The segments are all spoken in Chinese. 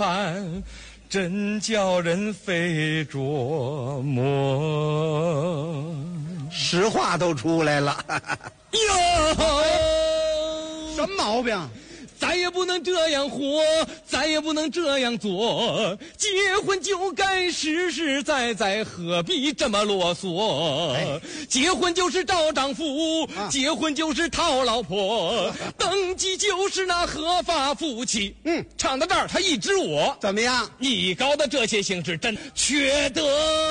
真叫人费琢磨。 实话都出来了。 哟， 什么毛病？ 咱也不能这样活，咱也不能这样做。结婚就该实实在在，何必这么啰嗦？结婚就是找丈夫，结婚就是讨老婆，登记就是那合法夫妻。唱到这儿，他一指我， 怎么样？ 你搞的这些形式真缺德。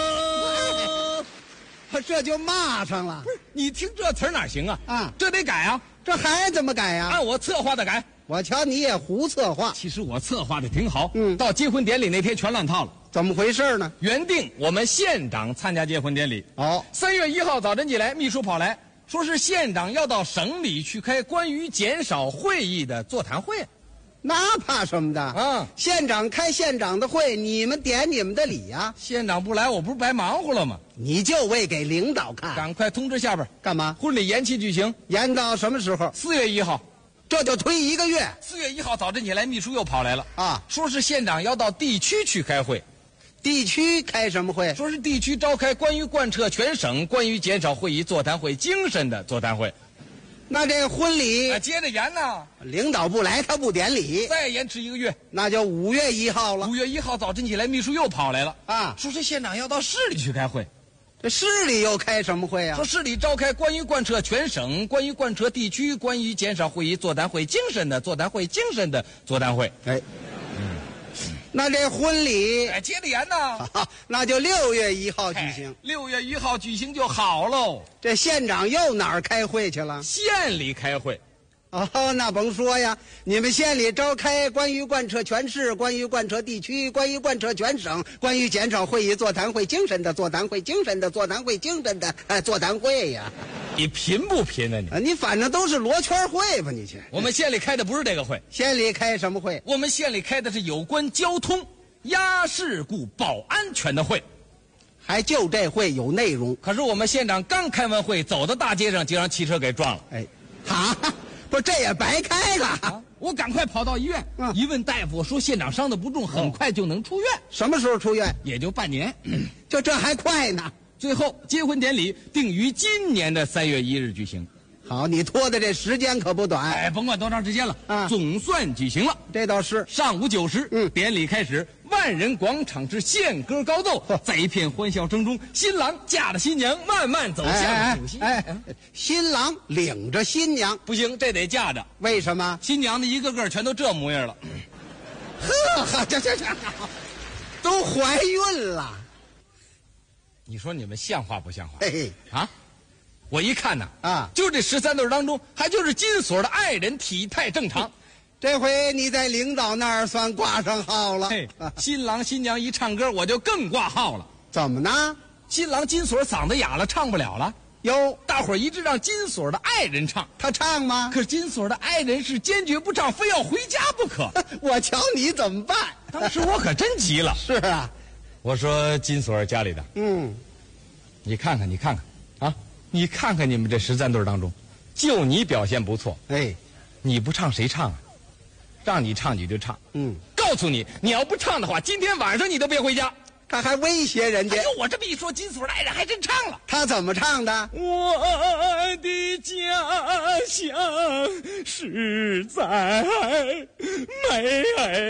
这就骂上了。 你听这词儿哪行啊？这得改啊！ 这还怎么改呀？ 按我策划的改。 我瞧你也胡策划。 其实我策划的挺好，到结婚典礼那天全乱套了。 怎么回事呢？ 原定我们县长参加结婚典礼，3月1号早晨起来，秘书跑来说是县长要到省里去开关于减少会议的座谈会。 那怕什么的？县长开县长的会，你们点你们的礼呀。 县长不来，我不是白忙活了吗？ 你就为给领导看。 赶快通知下边干嘛？ 婚礼延期举行， 延到什么时候 ？4月1号。 这就推1个月。 4月1号早晨起来，秘书又跑来了说是县长要到地区去开会。 地区开什么会？ 说是地区召开关于贯彻全省关于减少会议座谈会精神的座谈会。 那这婚礼接着延呢？ 领导不来，他不典礼， 再延迟1个月， 那就5月1号了。 5月1号早晨起来，秘书又跑来了说是县长要到市里去开会。 这市里又开什么会啊？ 说市里召开关于贯彻全省关于贯彻地区关于减少会议座谈会精神的座谈会精神的座谈会。 那这婚礼接着延呢？ 那就6月1号举行。 6月1号举行就好喽。 这县长又哪儿开会去了？ 县里开会。 那甭说呀，你们县里召开关于贯彻全市、关于贯彻地区、关于贯彻全省、关于减少会议座谈会精神的座谈会精神的座谈会精神的座谈会呀。 你贫不贫啊你？ 你反正都是罗圈会吧你去。 我们县里开的不是这个会。 县里开什么会？ 我们县里开的是有关交通压事故保安全的会。 还就这会有内容。 可是我们县长刚开完会，走到大街上就让汽车给撞了。 不是，这也白开了我赶快跑到医院，一问大夫说县长伤得不重，很快就能出院。 什么时候出院？ 也就半年。 就这还快呢。 最后结婚典礼定于今年的3月1日举行。 好，你拖的这时间可不短。 甭管多长时间了总算举行了。 这倒是。 上午9时，典礼开始，万人广场之献歌高奏，在一片欢笑声中，新郎驾着新娘慢慢走向酒席。 新郎领着新娘， 不行，这得架着。 为什么？ 新娘的一个个全都这模样了。 这都怀孕了。 你说你们像话不像话？我一看就这13对当中，还就是金锁的爱人体态正常。 这回你在领导那儿算挂上号了。 新郎新娘一唱歌，我就更挂号了。 怎么呢？ 新郎金锁嗓子哑了，唱不了了。大伙儿一致让金锁的爱人唱， 他唱吗？ 可是金锁的爱人是坚决不唱，非要回家不可。 我瞧你怎么办？ 当时我可真急了。 是啊， 我说金锁家里的，你看看你看看你们这13对当中，就你表现不错。你不唱谁唱啊？让你唱你就唱。告诉你，你要不唱的话，今天晚上你都别回家。 他还威胁人家。 我这么一说，金锁的爱人还真唱了。 他怎么唱的？ 我的家乡实在美。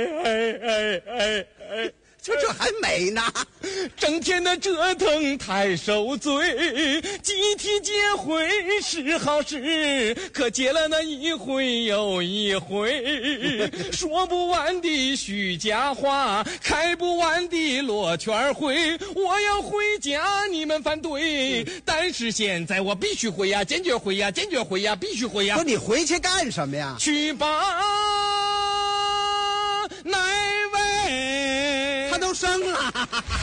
这还美呢， 整天的折腾太受罪，集体结婚是好事，可结了那一回又一回，说不完的虚假话，开不完的罗圈会，我要回家你们反对，但是现在我必须回呀，坚决回呀，坚决回呀，必须回呀。 不是你回去干什么呀？ 去吧哪位他都生了